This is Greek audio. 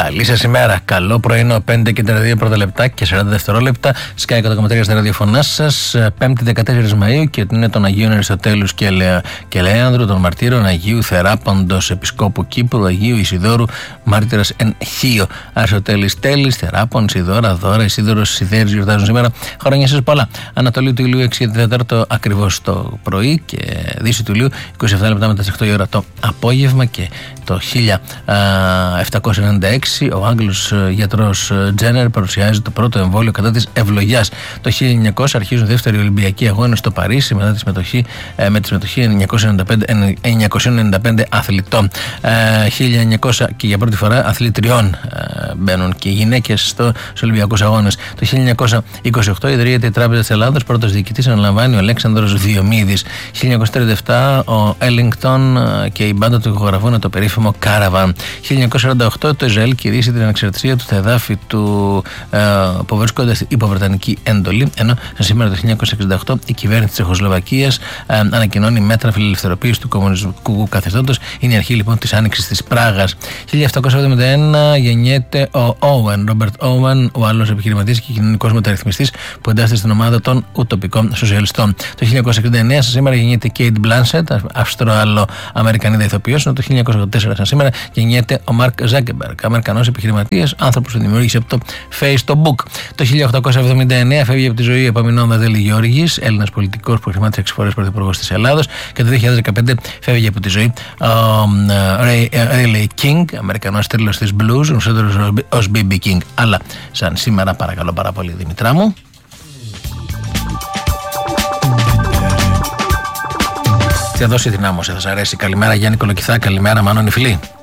Καλή σας ημέρα. Καλό πρωινό, 5 και 32 πρώτα λεπτά και 40 δευτερόλεπτα. Sky 100,3 στα ραδιοφωνά σας. 5η 14 Μαΐου και είναι των Αγίων Αριστοτέλους και Λέανδρου, των μαρτύρων Αγίου Θεράποντος Επισκόπου Κύπρου, Αγίου Ισιδώρου, μάρτυρας εν Χίο. Αριστοτέλης Τέλης, Θεράπον, Ισιδώρα, Δώρα, Ισίδωρος, Σιδέρης γιορτάζουν σήμερα. Χρόνια σας πολλά. Ανατολή του ηλίου 6 ακριβώς το πρωί και δύση του ηλίου 27 λεπτά μετά τις 8 η ώρα το απόγευμα. Και το 1796 ο Άγγλος γιατρός Τζένερ παρουσιάζει το πρώτο εμβόλιο κατά της ευλογιάς. Το 1900 αρχίζουν δεύτεροι Ολυμπιακοί αγώνες στο Παρίσι με τη συμμετοχή 995 αθλητών. 1900 και για πρώτη φορά αθλητριών μπαίνουν και οι γυναίκες στους Ολυμπιακούς αγώνες. Το 1928 ιδρύεται η Τράπεζα της Ελλάδος, πρώτος διοικητής αναλαμβάνει ο Αλέξανδρος Διομήδης. 1937 ο Έλιγκτον και η μπάντα του ηχογραφούν το περίφημο Caravan. 1948 το Ισραήλ κηρύσσει την ανεξαρτησία του στα εδάφη του που βρίσκονται υπό βρετανική εντολή, ενώ σήμερα το 1968 η κυβέρνηση της Τσεχοσλοβακίας ανακοινώνει μέτρα φιλελευθεροποίησης του κομμουνιστικού καθεστώτος. Είναι η αρχή λοιπόν της άνοιξης της Πράγας. 1771 γεννιέται ο Ρόμπερτ Όουεν, ο άλλος επιχειρηματίας και κοινωνικός μεταρρυθμιστής που εντάσσεται στην ομάδα των ουτοπικών σοσιαλιστών. Το 1969 σήμερα γεννιέται η Κέιτ Μπλάνσετ, Αυστρο-Αμερικανίδα ηθοποιός, ενώ το 1984 σήμερα γεννιέται ο Μαρκ Ζάκεμπεργκ, Αμερικανός επιχειρηματίας, άνθρωπος που δημιούργησε από το Facebook. Το 1879 φεύγει από τη ζωή ο Επαμινώντας Δέλη Γιώργης, Έλληνας πολιτικός που χρημάτισε 6 φορές πρωθυπουργός της Ελλάδος, και το 2015 φεύγει από τη ζωή ο Ray King, Αμερικανός τρίλος της blues, γνωστότερος ως BB King. Αλλά σαν σήμερα, παρακαλώ πάρα πολύ, Δημητρά μου. Θα δώσει δυνάμωση, θα σας αρέσει. Καλημέρα Γιάννη Κολοκυθά, καλημέρα Μανώνη Φιλή.